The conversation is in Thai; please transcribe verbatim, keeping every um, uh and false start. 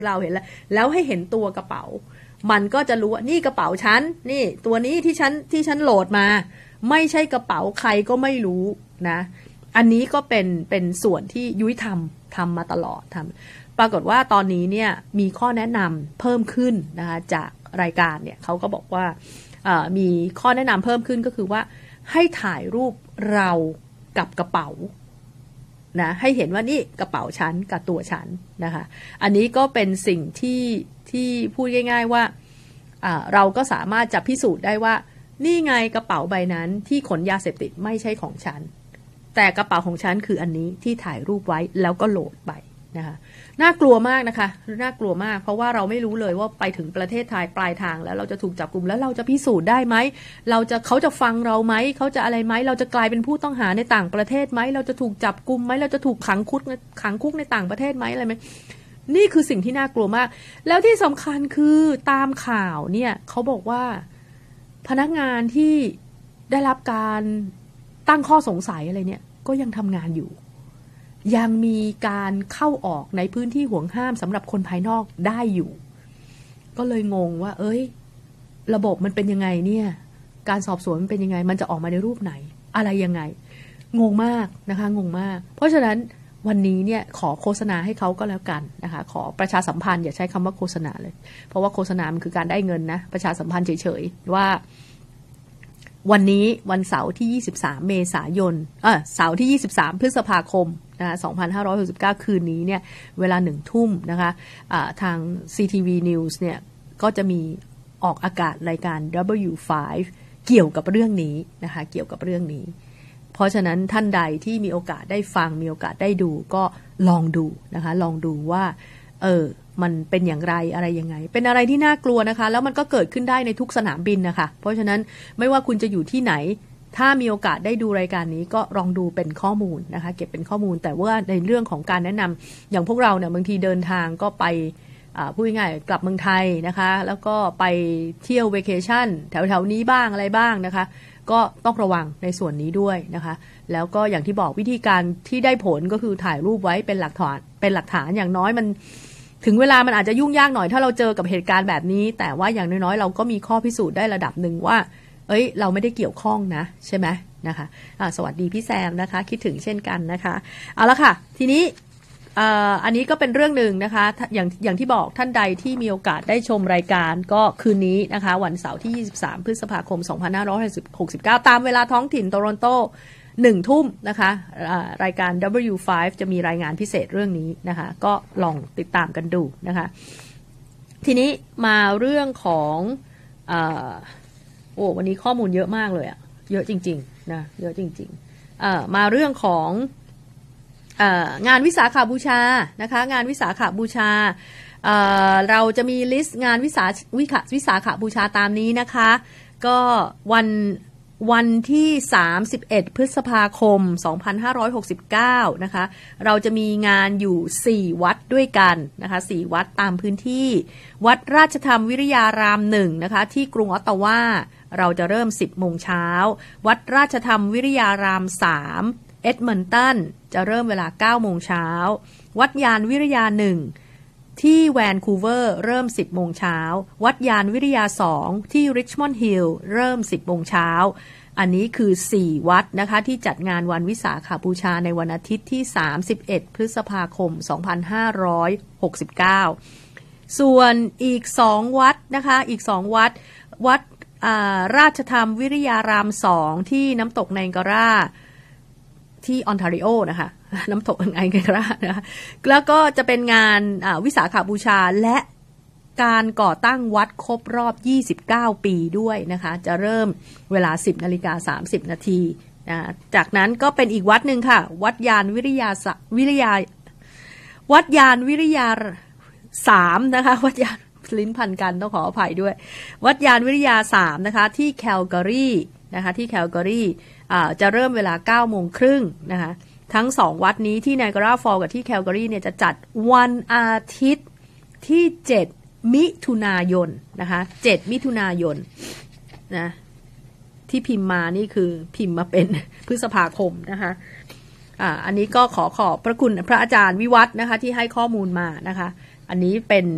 เราเห็นแล้วแล้วให้เห็นตัวกระเป๋ามันก็จะรู้ว่านี่กระเป๋าฉันนี่ตัวนี้ที่ฉันที่ฉันโหลดมาไม่ใช่กระเป๋าใครก็ไม่รู้นะอันนี้ก็เป็นเป็นส่วนที่ยุ้ยทำทำมาตลอดทำปรากฏว่าตอนนี้เนี่ยมีข้อแนะนำเพิ่มขึ้นนะคะจากรายการเนี่ยเขาก็บอกว่ามีข้อแนะนำเพิ่มขึ้นก็คือว่าให้ถ่ายรูปเรากับกระเป๋านะให้เห็นว่านี่กระเป๋าฉันกับตัวฉันนะคะอันนี้ก็เป็นสิ่งที่ที่พูดง่ายๆว่าเราก็สามารถจะพิสูจน์ได้ว่านี่ไงกระเป๋าใบนั้นที่ขนยาเสพติดไม่ใช่ของฉันแต่กระเป๋าของฉันคืออันนี้ที่ถ่ายรูปไว้แล้วก็โหลดไปนะคะน่ากลัวมากนะคะน่ากลัวมากเพราะว่าเราไม่รู้เลยว่าไปถึงประเทศไทยปลายทางแล้วเราจะถูกจับกุมแล้วเราจะพิสูจน์ได้ไหมเราจะเขาจะฟังเราไหมเขาจะอะไรไหมเราจะกลายเป็นผู้ต้องหาในต่างประเทศไหมเราจะถูกจับกุมไหมเราจะถูกขังคุกขังคุกในต่างประเทศไหมอะไรไหมนี่คือสิ่งที่น่ากลัวมากแล้วที่สำคัญคือตามข่าวเนี่ยเขาบอกว่าพนักงานที่ได้รับการตั้งข้อสงสัยอะไรเนี่ยก็ยังทำงานอยู่ยังมีการเข้าออกในพื้นที่ห่วงห้ามสำหรับคนภายนอกได้อยู่ก็เลยงงว่าเอ้ยระบบมันเป็นยังไงเนี่ยการสอบสวนมันเป็นยังไงมันจะออกมาในรูปไหนอะไรยังไงงงมากนะคะงงมากเพราะฉะนั้นวันนี้เนี่ยขอโฆษณาให้เขาก็แล้วกันนะคะขอประชาสัมพันธ์อย่าใช้คำว่าโฆษณาเลยเพราะว่าโฆษณามันคือการได้เงินนะประชาสัมพันธ์เฉยๆว่าวันนี้วันเสาร์ที่ยี่สิบสามเมษายนเออเสาร์ที่ยี่สิบสามพฤษภาคมนะคะสองพันห้าร้อยหกสิบเก้าคืนนี้เนี่ยเวลาหนึ่งทุ่มนะคะะทาง ซี ที วี News เนี่ยก็จะมีออกอากาศรายการ ดับเบิลยู ไฟว์ เกี่ยวกับเรื่องนี้นะคะเกี่ยวกับเรื่องนี้เพราะฉะนั้นท่านใดที่มีโอกาสได้ฟังมีโอกาสได้ดูก็ลองดูนะคะลองดูว่าเออมันเป็นอย่างไรอะไรยังไงเป็นอะไรที่น่ากลัวนะคะแล้วมันก็เกิดขึ้นได้ในทุกสนามบินนะคะเพราะฉะนั้นไม่ว่าคุณจะอยู่ที่ไหนถ้ามีโอกาสได้ดูรายการนี้ก็ลองดูเป็นข้อมูลนะคะเก็บเป็นข้อมูลแต่ว่าในเรื่องของการแนะนำอย่างพวกเราเนี่ยบางทีเดินทางก็ไปพูดง่ายๆกลับเมืองไทยนะคะแล้วก็ไปเที่ยวเวเคชั่นแถวๆนี้บ้างอะไรบ้างนะคะก็ต้องระวังในส่วนนี้ด้วยนะคะแล้วก็อย่างที่บอกวิธีการที่ได้ผลก็คือถ่ายรูปไว้เป็นหลักฐานเป็นหลักฐานอย่างน้อยมันถึงเวลามันอาจจะยุ่งยากหน่อยถ้าเราเจอกับเหตุการณ์แบบนี้แต่ว่าอย่างน้อยๆเราก็มีข้อพิสูจน์ได้ระดับหนึ่งว่าเอ้ยเราไม่ได้เกี่ยวข้องนะใช่ไหมนะคะะสวัสดีพี่แซมนะคะคิดถึงเช่นกันนะคะเอาละค่ะทีนี้อันนี้ก็เป็นเรื่องหนึ่งนะคะอย่างอย่างที่บอกท่านใดที่มีโอกาสได้ชมรายการก็คืนนี้นะคะวันเสาร์ที่ยี่สิบสามพฤษภาคมสองพันห้าร้อยหกสิบเก้าตามเวลาท้องถิ่นโตรอนโตหนึ่งทุ่มนะคะรายการ ดับเบิลยู ไฟว์ จะมีรายงานพิเศษเรื่องนี้นะคะก็ลองติดตามกันดูนะคะทีนี้มาเรื่องของเอ่อโอ้วันนี้ข้อมูลเยอะมากเลยอะเยอะจริงๆนะเยอะจริงๆเอ่อมาเรื่องของเอ่องานวิสาขบูชานะคะงานวิสาขบูชาเอ่อเราจะมีลิสต์งานวิสาวิขวิสาขบูชาตามนี้นะคะก็วันวันที่สามสิบเอ็ดพฤษภาคมสองพันห้าร้อยหกสิบเก้านะคะเราจะมีงานอยู่สี่วัดด้วยกันนะคะสี่วัดตามพื้นที่วัดราชธรรมวิริยารามหนึ่งนะคะที่กรุงออตตาวาเราจะเริ่ม สิบโมงเช้าวัดราชธรรมวิริยารามสามเอ็ดมอนตันจะเริ่มเวลา เก้าโมงเช้าวัดยานวิริยาหนึ่งที่แวนคูเวอร์เริ่ม สิบโมงเช้าวัดยานวิริยาสองที่ริชมอนด์ฮิลล์เริ่ม สิบโมงเช้าอันนี้คือสี่วัดนะคะที่จัดงานวันวิสาขบูชาในวันอาทิตย์ที่สามสิบเอ็ดพฤษภาคมสองพันห้าร้อยหกสิบเก้าส่วนอีกสองวัดนะคะอีกสองวัดวัดราชธรรมวิริยารามสองที่น้ำตกไนการาที่ออนทาริโอนะคะน้ำตกไนการานะคะแล้วก็จะเป็นงานวิสาขบูชาและการก่อตั้งวัดครบรอบยี่สิบเก้าปีด้วยนะคะจะเริ่มเวลา สิบนาฬิกาสามสิบนาทีนะจากนั้นก็เป็นอีกวัดหนึ่งค่ะวัดยานวิริยาวิริยาวัดยานวิริยาสามนะคะวัดยานลิ้นพันกันต้องขออภัยด้วยวัดยานวิริยาสามนะคะที่แคลการีนะคะที่แคลการีจะเริ่มเวลา เก้าโมงครึ่งนะคะทั้งสองวัดนี้ที่ไนการาฟอลกับที่แคลการีเนี่ยจะจัดวันอาทิตย์ที่เจ็ดมิถุนายนนะคะเจ็ดมิถุนายนนะที่พิมพ์มานี่คือพิมพ์มาเป็นพฤษภาคมนะคะอ่าอันนี้ก็ขอขอบพระคุณพระอาจารย์วิวัฒน์นะคะที่ให้ข้อมูลมานะคะอันนี้เป็น